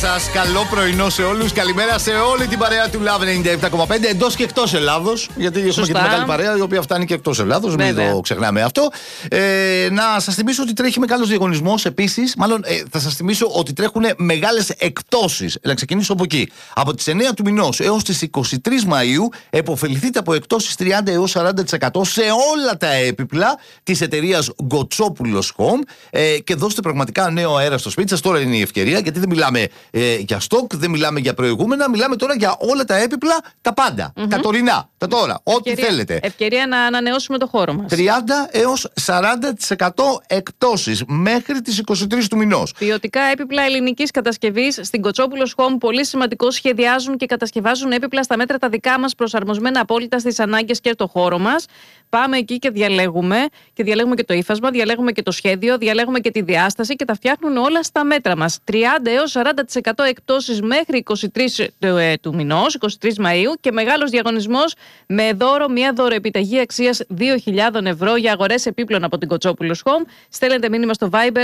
Σας καλό πρωινό σε όλους. Καλημέρα σε όλη την παρέα του Love 97,5 εντός και εκτός Ελλάδος. Γιατί έχουμε και τη μεγάλη παρέα η οποία φτάνει και εκτός Ελλάδος. Μην το ξεχνάμε αυτό. Να σας θυμίσω ότι τρέχει μεγάλος διαγωνισμός επίσης. Μάλλον θα σας θυμίσω ότι τρέχουν μεγάλες εκπτώσεις. Να ξεκινήσω από εκεί. Από τις 9 του μηνός έως τις 23 Μαΐου επωφεληθείτε από εκπτώσεις 30 έως 40% σε όλα τα έπιπλα της εταιρείας Γκοτσόπουλος Home. Και δώστε πραγματικά νέο αέρα στο σπίτι σας. Τώρα είναι η ευκαιρία, γιατί δεν μιλάμε για στόκ, δεν μιλάμε για προηγούμενα, μιλάμε τώρα για όλα τα έπιπλα, τα πάντα. Τα τωρινά, τα τώρα, ό,τι θέλετε. Ευκαιρία να ανανεώσουμε το χώρο μας. 30 έως 40% εκπτώσεις μέχρι τις 23 του μηνός. Ποιοτικά έπιπλα ελληνικής κατασκευής στην Γκοτσόπουλος Home, πολύ σημαντικό, σχεδιάζουν και κατασκευάζουν έπιπλα στα μέτρα τα δικά μας, προσαρμοσμένα απόλυτα στις ανάγκες και το χώρο μας. Πάμε εκεί και διαλέγουμε και το ύφασμα, διαλέγουμε και το σχέδιο, διαλέγουμε και τη διάσταση και τα φτιάχνουν όλα στα μέτρα μας. 30 έως 40% εκπτώσεις μέχρι 23 του μηνός, 23 Μαΐου, και μεγάλος διαγωνισμός με δώρο, μια δωροεπιταγή αξίας 2.000 ευρώ για αγορές επίπλων από την Γκοτσόπουλος Home. Στέλνετε μήνυμα στο Viber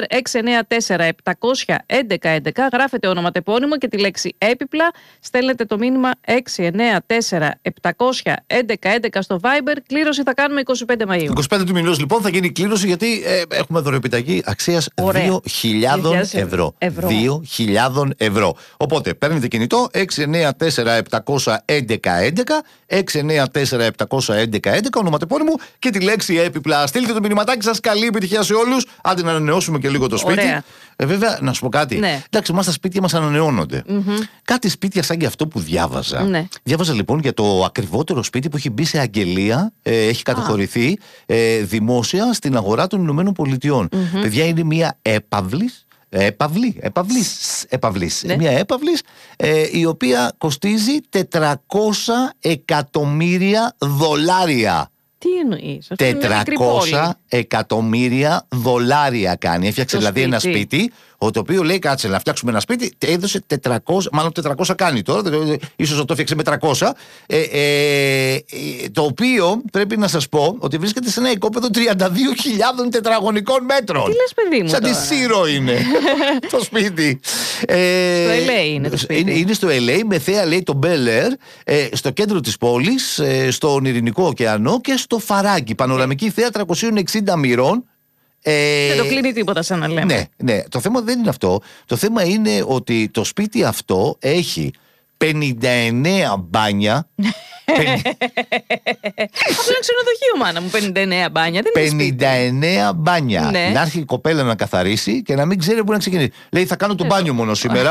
694-711-11, γράφετε ονοματεπώνυμο και τη λέξη έπιπλα. Στέλνετε το μήνυμα 694-711-11 στο Viber. Κλήρωση θα κάνουμε 25 Μαΐου. 25 του μηνός λοιπόν θα γίνει η κλήρωση, γιατί έχουμε δωροεπιταγή αξίας 2.000 ευρώ. 2.000 ευρώ. Οπότε παίρνετε κινητό 694-711-11, 694-711-11, ονοματεπώνυμο και τη λέξη έπιπλα. Στείλτε το μηνυματάκι σας. Καλή επιτυχία σε όλους. Άντε να ανανεώσουμε και λίγο το σπίτι. Βέβαια, να σου πω κάτι. Ναι. Εντάξει, εμάς τα σπίτια μας ανανεώνονται. Κάτι σπίτια σαν και αυτό που διάβαζα. Ναι. Διάβαζα λοιπόν για το ακριβότερο σπίτι που έχει μπει σε αγγελία, έχει καταχωρηθεί δημόσια στην αγορά των Ηνωμένων Πολιτειών. Παιδιά, είναι μια έπαυλης. Ναι. Μια έπαυλης η οποία κοστίζει 400 εκατομμύρια δολάρια. Τι εννοείς? 400 εκατομμύρια δολάρια κάνει. Έφτιαξε δηλαδή ένα σπίτι, το οποίο λέει κάτσε να φτιάξουμε ένα σπίτι, έδωσε 400, μάλλον 400 κάνει τώρα, ίσως το έφτιαξε με 300, το οποίο πρέπει να σας πω ότι βρίσκεται σε ένα οικόπεδο 32.000 τετραγωνικών μέτρων. Τι λες, παιδί μου? Σαν τη Σύρο είναι το σπίτι. Στο LA είναι το σπίτι. Είναι στο LA με θέα, λέει, το Bel Air, στο κέντρο της πόλης, στον Ειρηνικό ωκεανό και στο Φαράγγι. Πανοραμική θέα 360 μοιρών. Δεν το κλείνει τίποτα, σαν να λέμε. Ναι. Το θέμα δεν είναι αυτό. Το θέμα είναι ότι το σπίτι αυτό έχει 59 μπάνια. Αυτό είναι ξενοδοχείο, μάνα μου. 59 μπάνια. Δεν είναι 59 μπάνια. Ναι. Να έρθει η κοπέλα να καθαρίσει και να μην ξέρει πού να ξεκινήσει. Λέει, θα κάνω το μπάνιο μόνο σήμερα.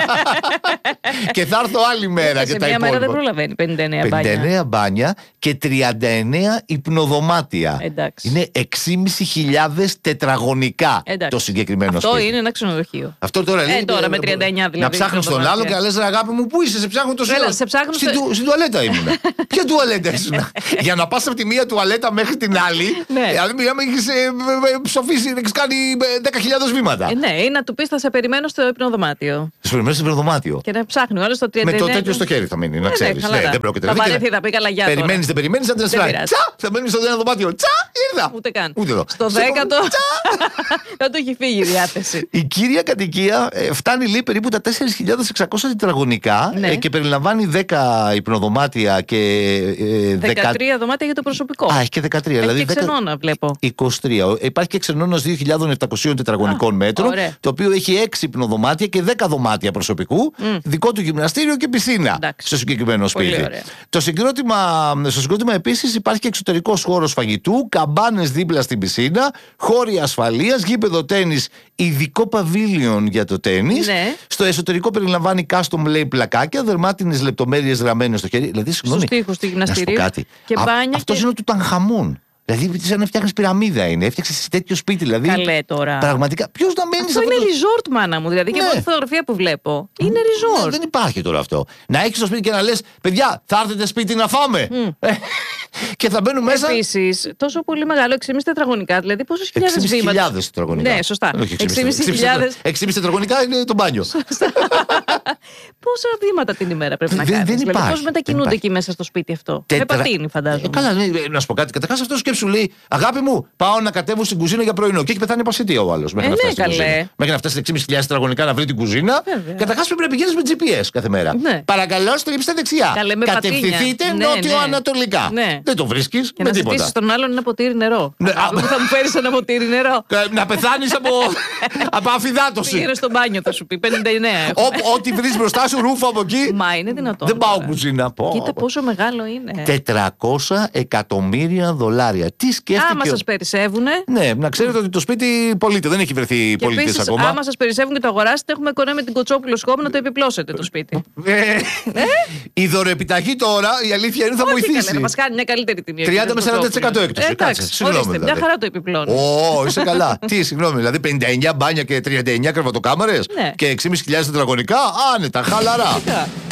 Και θα έρθω άλλη μέρα. Σε μια μέρα δεν προλαβαίνει 59 μπάνια. 59 μπάνια και 39 υπνοδωμάτια. Εντάξει. Είναι 6.500 τετραγωνικά το συγκεκριμένο αυτό σπίτι. Αυτό είναι ένα ξενοδοχείο. Αυτό τώρα λέει. Τώρα με 39 δηλαδή. Να ψάχνεις τον άλλο και να λες, αγάπη μου, πού είσαι, σε ψάχνω το σώμα. Στην τουαλέτα ήμουν. Ποια τουαλέτα ήσουν? Για να πας από τη μία τουαλέτα μέχρι την άλλη, δηλαδή μιλάμε, έχεις ψοφήσει, έχεις κάνει 10.000 βήματα. Ναι, ή να του πεις, θα σε περιμένω στο υπνοδωμάτιο. Σε περιμένω στο υπνοδωμάτιο. Και να ψάχνει ο άλλος το 39. Με το τέτοιο στο χέρι θα μείνει, να ξέρεις. Δεν πρόκειται. Θα βαρεθεί, θα πει καλά, για τώρα. Περιμένεις, δεν περιμένεις, αν δεν σπάει. Τσα! Θα μένεις στο ένα δωμάτιο. Τσα! Ήρθα. Ούτε καν. Στο 10ο θα του έχει φύγει η διάθεση. Η κύρια κατοικία φτάνει, λέει, περίπου τα 4.600 τετραγωνικά και περιλαμβάνει 10 υπνοδωμάτια και 13 δωμάτια για το προσωπικό. Έχει και 13. Έχει δηλαδή και ξενώνα, βλέπω. 23. Υπάρχει και ξενώνας 2.700 τετραγωνικών μέτρων, το οποίο έχει 6 υπνοδωμάτια και 10 δωμάτια προσωπικού, δικό του γυμναστήριο και πισίνα στο συγκεκριμένο σπίτι. Στο συγκρότημα επίσης υπάρχει και εξωτερικός χώρος φαγητού, καμπάνες δίπλα στην πισίνα, χώροι ασφαλείας, γήπεδο τένις, ειδικό παβίλιον για το τένις. Ναι. Στο εσωτερικό περιλαμβάνει custom, λέει, πλακάκια, δερμάτινες λεπτομέρειες γραμμένες στο χέρι. Δηλαδή, στους τοίχους του γυμναστηρίου. Και μπάνια. Αυτός είναι ο Τουτανχαμών. Δηλαδή, σαν να φτιάχνει πυραμίδα είναι. Έφτιαξε τέτοιο σπίτι. Δηλαδή, καλέ τώρα. Πραγματικά. Ποιος να μένει σε αυτό? Είναι resort, μάνα μου. Δηλαδή, και από τη φωτογραφία που βλέπω. Είναι resort. Δεν υπάρχει τώρα αυτό. Να έχεις το σπίτι και να λες, παιδιά, θα έρθετε σπίτι να φάμε. Και θα μπαίνουν μέσα. Επίσης, τόσο πολύ μεγάλο, 6,5 τετραγωνικά, δηλαδή πόσες χιλιάδες βήματα. 6.500 τετραγωνικά. Ναι, σωστά. 6.500 τετραγωνικά είναι το μπάνιο. Πόσα βήματα την ημέρα πρέπει να κάνεις? Δηλαδή, πώς μετακινούνται εκεί μέσα στο σπίτι αυτό? Με πατίνι, φαντάζομαι. Καλά, να σου πω κάτι. Καταρχάς αυτό σκέψου λέει: αγάπη μου, πάω να κατέβω στην κουζίνα για πρωινό. Και έχει πεθάνει πασιτή ο άλλος. Μέχρι να φτάσει 6.500 τετραγωνικά να βρει την κουζίνα. Καταρχάς πρέπει να πηγαίνεις με GPS κάθε μέρα. Παρακαλώ, στρίψτε δεξιά. Κατευθυνθείτε νότιο-ανατολικά. Δεν το βρίσκεις με τίποτα. Να ζητήσεις τον άλλον ένα ποτήρι νερό. Θα μου φέρεις ένα ποτήρι νερό. Να πεθάνεις από αφυδάτωση. Πήγαινε στο μπάνιο, θα σου πει 59. Ό,τι βρεις μπροστά σου, ρούφα από εκεί. Μα είναι δυνατόν? Δεν πάω κουζίνα. Κοίτα πόσο μεγάλο είναι. $400 εκατομμύρια. Τι σκέφτηκε? Άμα σας περισσεύουνε. Ναι, να ξέρετε ότι το σπίτι πωλείται. Δεν έχει βρεθεί πολίτης ακόμα. Άμα σας περισσεύουν και το αγοράσετε, έχουμε κονέ με την Κοτσόπουλο Home να το επιπλώσετε το σπίτι. Η δωροεπιταγή τώρα, η αλήθεια είναι, θα βοηθήσει. Να μας κάνει μια καλύτερη τιμή. 30 με 40% έκπτωση. Εντάξει, μια χαρά το επιπλώνει. Είσαι καλά. Τι, συγγνώμη, δηλαδή 59 μπάνια και 39 κρεβατοκάμαρες και 6.500 τετραγωνικά, άνετα, χαλαρά.